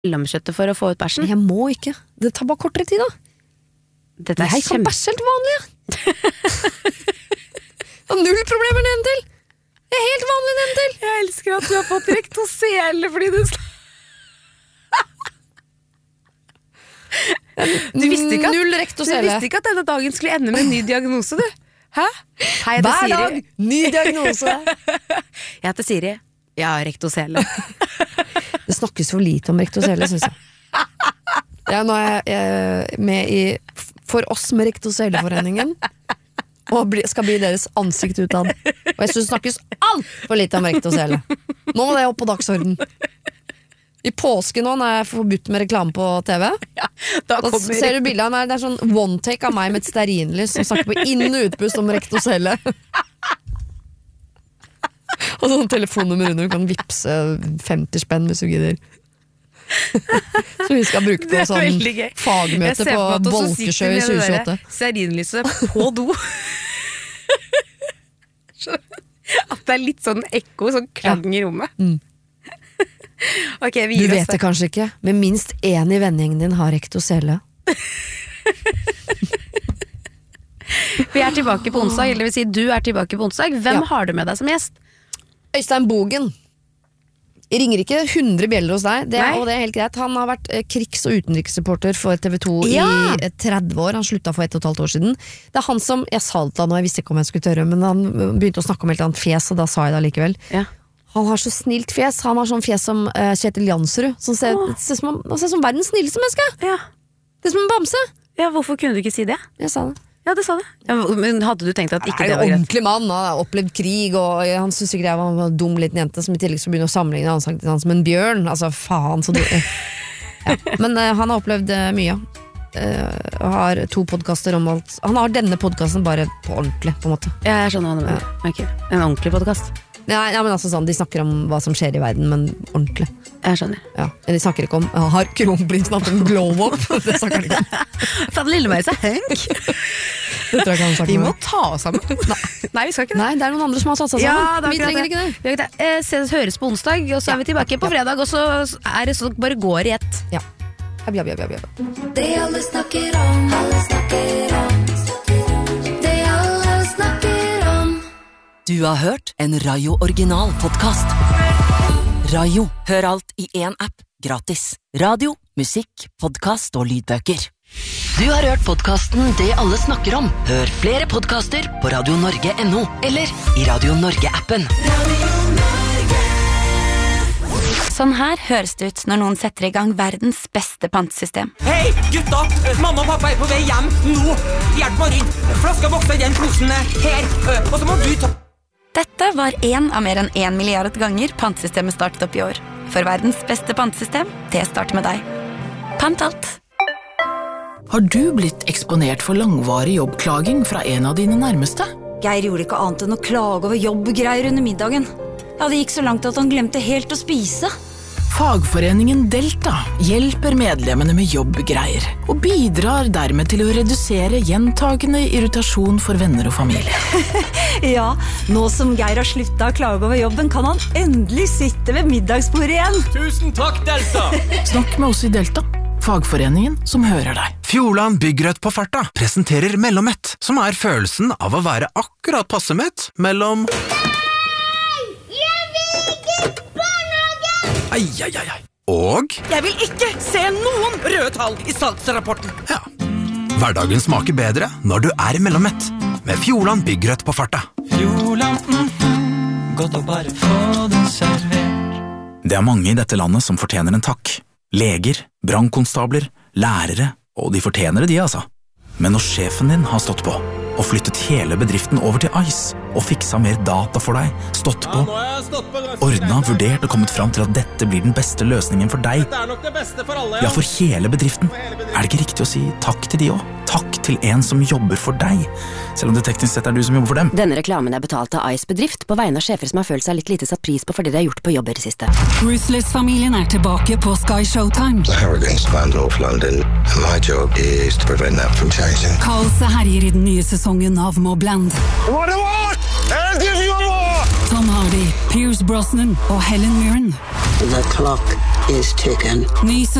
lammekjøttet for å få ut bæsjen? Jeg må ikke. Det tar bare kortere tid da. Dette Jeg kan bæsje helt vanlig. Og null problemer nedentil. Jeg er helt vanlig nedentil. Jeg elsker at du har fått rektosele fordi du Du visste ikke at denne dagen skulle ende med en ny diagnose, du. Hæ? Hei, jeg heter Hver Siri. dag, ny diagnose. Jeg heter Siri. Jeg har rektosele. Det snakkes for lite om rektosele, synes jeg. Ja, nå er jeg med i For oss med Rektoseleforeningen og skal bli deres ansikt utad. Og jeg synes det snakkes alt for lite om rektosele. Nå må det opp på dagsorden. I påske nå, når jeg får forbudt med reklame på TV, Ja, da ser du bildet av meg. Det er sånn one take av meg med et stearinlys som snakker på inn- og utpust om rektosele. Og sånn telefonnummer under, du kan vippse 50 spenn hvis du gidder. Så vi skal bruke på sånn fagmøte på Bolkesjø i 2028. Stearinlyset på do. At det er litt sånn ekko, sånn klang i rommet. Okay, du vet det kanskje ikke, men minst en i vennegjengen din har rektosele. Vi er tilbake på onsdag, eller det vil si du er tilbake på onsdag. Hvem har du med deg som gjest? Øystein Bogen. Jeg ringer ikke 100 bjeller hos deg, og det er helt greit. Han har vært krigs- og utenriksreporter for TV 2 i 30 år. Han slutta for 1,5 år siden. Det er han som, jeg sa det da nå, jeg visste ikke om jeg skulle tørre, men han begynte å snakke om helt annet fjes, og da sa jeg det likevel. Ja. Han har så snilt fjes. Han har sånn fjes som Kjetil Jansrud, som ser som verdens snilleste menneske. Ja. Det er som en bamse. Ja, hvorfor kunne du ikke si det? Jeg sa det. Ja, du sa det. Ja, men hadde du tenkt at ikke det var var greit? ordentlig mann, han har opplevd krig, og han synes sikkert jeg var en dum liten jente som i tillegg skulle begynne å sammenligne han som en bjørn. Altså, faen så ja. Men han har opplevd mye. Og har 2 podcaster om alt. Han har denne podcasten bare på ordentlig, på en måte. Ja, jeg skjønner hva du mener. Okay. En ordentlig podcast. Nei, men altså sånn, de snakker om hva som skjer i verden, men ordentlig. Jeg skjønner. Ja, de snakker ikke om har kronprinsen hatt en glow up? Det snakker de ikke om. Faen, Lillemeis er Henk. Det tror jeg ikke han snakker om. Vi må ta oss sammen. Nei, vi skal ikke det. Nei, det er noen andre som har tatt seg sammen. Ja, vi trenger ikke det. Ses høres på onsdag, og så er vi tilbake på fredag, og så er det sånn bare går i ett. Ja. Det alle snakker om, det alle snakker om. Du har hørt en Rayo Original podcast. Rayo, hør alt i en app, gratis. Radio, musikk, podcast og lydbøker. Du har hørt podcasten Det alle snakker om. Hør flere podcaster på radionorge.no eller i Radio Norge-appen. Sånn her høres det ut når noen setter i gang verdens beste pantesystem. Hei, gutta! Mamma og pappa er på vei hjem nå. Hjelp meg å rydde. Flaska vokser i den posen her. Og så må du ta... Dette var en av mer enn 1 milliard ganger pantesystemet startet opp i år. For verdens beste pantesystem, det starter med deg. Pant alt. Har du blitt eksponert for langvarig jobbklaging fra en av dine nærmeste? Geir gjorde ikke annet enn å klage over jobbgreier under middagen. Ja, det gikk så langt at han glemte helt å spise. Fagforeningen Delta hjelper medlemmene med jobbgreier og bidrar dermed til å redusere gjentagende irritasjon for venner og familie. Ja, nå som Geir har sluttet å klage over jobben, kan han endelig sitte ved middagsbordet igjen. Tusen takk, Delta! Snakk med oss i Delta, fagforeningen som hører deg. Fjordland Byggrødt på farta presenterer Mellommett, som er følelsen av å være akkurat passe mett mellom... Ai. Og... Jeg vil ikke se noen røde tall i salgsrapporten. Ja. Hverdagen smaker bedre når du er mellommett. Med Fjordland Byggrødt på farta. Fjordland, godt å bare få det servert. Det er mange i dette landet som fortjener en takk. Leger, brannkonstabler, lærere, og de fortjener det, altså. Men når sjefen din har stått på, og flyttet hele bedriften over til Ice, og fiksa mer data for deg, stått på, ordna, vurdert og kommet fram til at dette blir den beste løsningen for deg. Dette er nok det beste for alle, ja. For hele bedriften. Er det ikke riktig å si takk til de også? Takk til en som jobber for deg, selv om det teknisk sett er du som jobber for dem. Denne reklamen er betalt av Ice-bedrift på vegne av sjefer som har følt seg litt lite satt pris på for det de har gjort på jobber i siste. Ruthless-familien er tilbake på Sky Showtime. The hurricane spanned North London, and my job is to prevent that from changing. Kaoset herjer i den nye sesongen av Mobland. What do you want? I'll give you more! Tom Hardy, Pierce Brosnan og Helen Mirren. The clock is taken. Ny